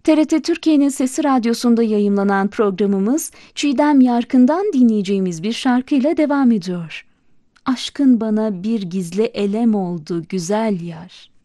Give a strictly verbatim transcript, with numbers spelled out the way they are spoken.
T R T Türkiye'nin Sesi Radyosu'nda yayımlanan programımız Çiğdem Yarkın'dan dinleyeceğimiz bir şarkıyla devam ediyor. Aşkın bana bir gizli elem oldu güzel yar.